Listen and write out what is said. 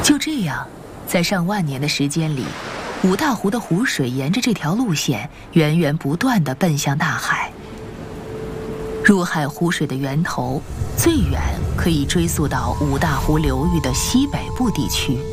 就这样，在上万年的时间里，五大湖的湖水沿着这条路线源源不断地奔向大海。入海湖水的源头最远可以追溯到五大湖流域的西北部地区。